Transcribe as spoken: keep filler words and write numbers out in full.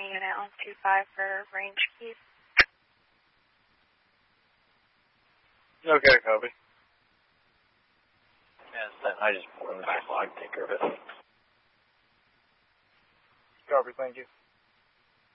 a unit on two five for range keep. Okay, copy. Yes, then I just put in the backlog, take care of it. Copy, thank you.